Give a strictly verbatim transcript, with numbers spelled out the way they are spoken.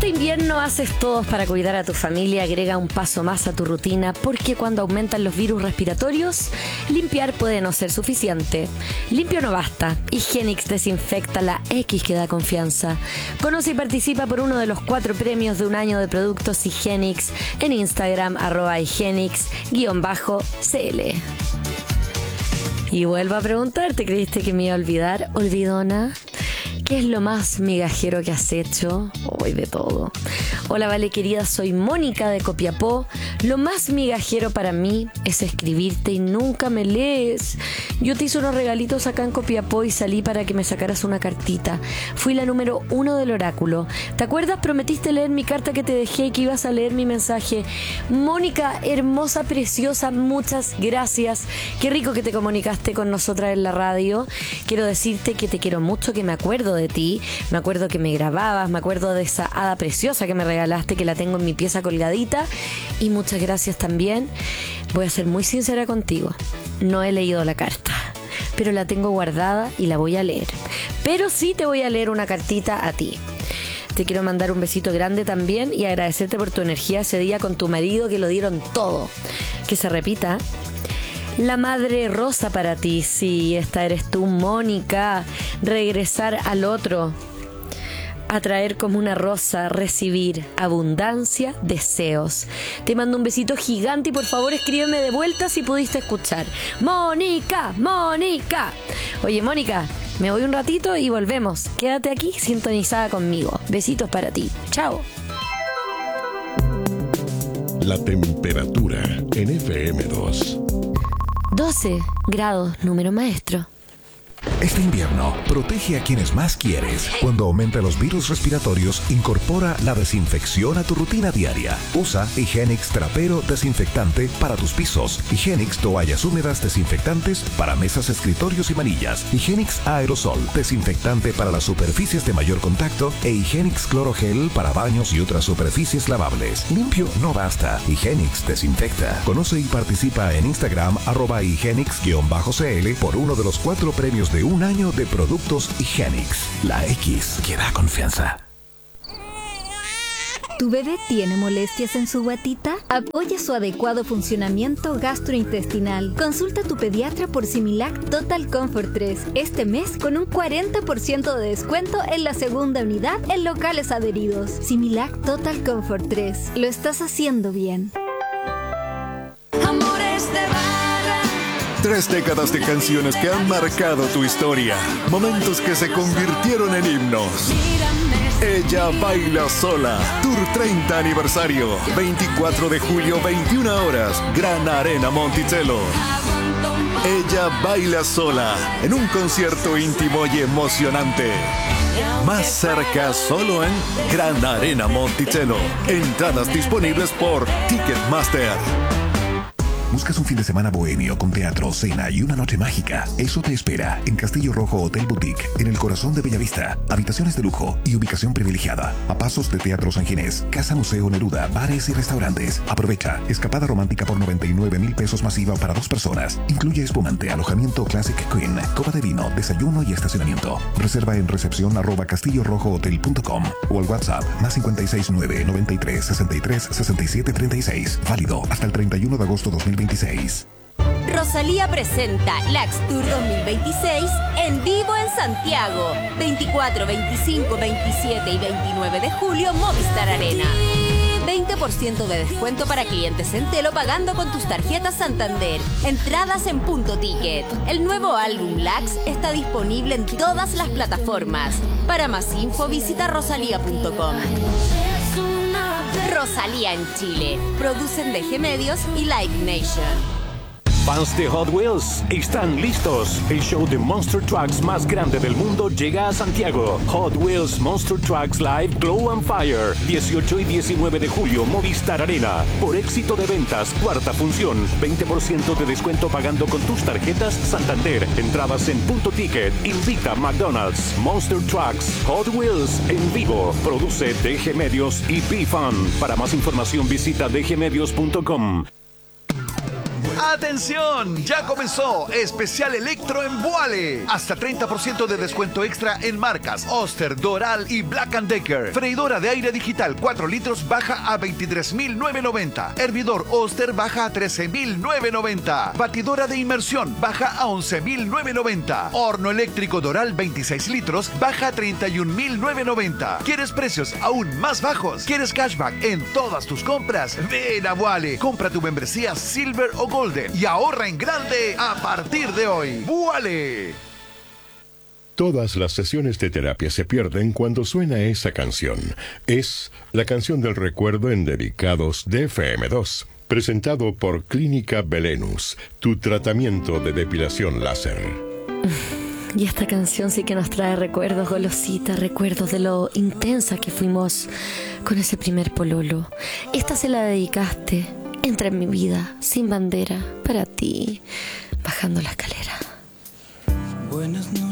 este invierno haces todo para cuidar a tu familia, agrega un paso más a tu rutina, porque cuando aumentan los virus respiratorios, limpiar puede no ser suficiente. Limpio no basta. Higienix desinfecta la X que da confianza. Conoce y participa por uno de los cuatro premios de un año de productos Higienix en Instagram, arroba Higienix, guión bajo C L. Y vuelvo a preguntarte, ¿creíste que me iba a olvidar, olvidona? ¿Qué es lo más migajero que has hecho? Hoy de todo. Hola, Vale querida, soy Mónica de Copiapó. Lo más migajero para mí es escribirte y nunca me lees. Yo te hice unos regalitos acá en Copiapó y salí para que me sacaras una cartita. Fui la número uno del oráculo. ¿Te acuerdas? Prometiste leer mi carta que te dejé y que ibas a leer mi mensaje. Mónica, hermosa, preciosa, muchas gracias. Qué rico que te comunicaste con nosotras en la radio. Quiero decirte que te quiero mucho, que me acuerdo de ti, me acuerdo que me grababas, me acuerdo de esa hada preciosa que me regalaste, que la tengo en mi pieza colgadita, y muchas gracias también. Voy a ser muy sincera contigo, no he leído la carta, pero la tengo guardada y la voy a leer, pero sí te voy a leer una cartita a ti. Te quiero mandar un besito grande también y agradecerte por tu energía ese día con tu marido, que lo dieron todo. Que se repita. La madre rosa para ti, sí, esta eres tú, Mónica. Regresar al otro, atraer como una rosa, recibir abundancia, deseos. Te mando un besito gigante y por favor escríbeme de vuelta si pudiste escuchar. Mónica, Mónica. Oye, Mónica, me voy un ratito y volvemos. Quédate aquí sintonizada conmigo. Besitos para ti. Chao. La temperatura en F M dos. doce grados, número maestro. Este invierno, protege a quienes más quieres. Cuando aumenta los virus respiratorios, incorpora la desinfección a tu rutina diaria. Usa Higienix Trapero Desinfectante para tus pisos. Higienix Toallas Húmedas Desinfectantes para mesas, escritorios y manillas. Higienix Aerosol Desinfectante para las superficies de mayor contacto. E Higienix Clorogel para baños y otras superficies lavables. Limpio no basta. Higienix desinfecta. Conoce y participa en Instagram, arroba Higienix-CL por uno de los cuatro premios de un año de productos Higienix. La X que da confianza. ¿Tu bebé tiene molestias en su guatita? Apoya su adecuado funcionamiento gastrointestinal. Consulta a tu pediatra por Similac Total Comfort tres este mes con un cuarenta por ciento de descuento en la segunda unidad en locales adheridos. Similac Total Comfort tres. Lo estás haciendo bien. Amores de barra. Tres décadas de canciones que han marcado tu historia. Momentos que se convirtieron en himnos. Ella baila sola. Tour treinta aniversario. veinticuatro de julio, veintiuna horas. Gran Arena Monticello. Ella baila sola. En un concierto íntimo y emocionante. Más cerca solo en Gran Arena Monticello. Entradas disponibles por Ticketmaster. ¿Buscas un fin de semana bohemio con teatro, cena y una noche mágica? Eso te espera en Castillo Rojo Hotel Boutique, en el corazón de Bellavista. Habitaciones de lujo y ubicación privilegiada. A pasos de Teatro San Ginés, Casa Museo Neruda, bares y restaurantes. Aprovecha. Escapada romántica por noventa y nueve mil pesos masiva para dos personas. Incluye espumante, alojamiento Classic Queen, copa de vino, desayuno y estacionamiento. Reserva en recepción arroba castillo rojo hotel punto com o al WhatsApp más cincuenta y seis nueve noventa y tres sesenta y tres sesenta y siete treinta y seis. Válido hasta el treinta y uno de agosto dos mil veintiséis. Rosalía presenta Lax Tour dos mil veintiséis en vivo en Santiago. veinticuatro, veinticinco, veintisiete y veintinueve de julio, Movistar Arena. veinte por ciento de descuento para clientes Entelo pagando con tus tarjetas Santander. Entradas en Punto Ticket. El nuevo álbum Lax está disponible en todas las plataformas. Para más info visita rosalía punto com. Rosalía en Chile. Producen D G Medios y Like Nation. Fans de Hot Wheels están listos. El show de Monster Trucks más grande del mundo llega a Santiago. Hot Wheels Monster Trucks Live Glow and Fire. dieciocho y diecinueve de julio, Movistar Arena. Por éxito de ventas, cuarta función. veinte por ciento de descuento pagando con tus tarjetas Santander. Entradas en Punto Ticket. Invita a McDonald's. Monster Trucks Hot Wheels en vivo. Produce D G Medios y P-Fan. Para más información visita d g medios punto com. ¡Atención! Ya comenzó Especial Electro en Vuale. Hasta treinta por ciento de descuento extra en marcas Oster, Doral y Black and Decker. Freidora de aire digital cuatro litros baja a veintitrés mil novecientos noventa. Hervidor Oster baja a trece mil novecientos noventa. Batidora de inmersión baja a once mil novecientos noventa. Horno eléctrico Doral veintiséis litros baja a treinta y un mil novecientos noventa. ¿Quieres precios aún más bajos? ¿Quieres cashback en todas tus compras? Ven a Vuale. Compra tu membresía Silver o Golden y ahorra en grande a partir de hoy. ¡Vuale! Todas las sesiones de terapia se pierden cuando suena esa canción. Es la canción del recuerdo en Dedicados de F M dos. Presentado por Clínica Belenus, tu tratamiento de depilación láser. Y esta canción sí que nos trae recuerdos, Golosita, recuerdos de lo intensa que fuimos con ese primer pololo. Esta se la dedicaste, entra en mi vida, sin bandera, para ti, bajando la escalera. Buenas noches.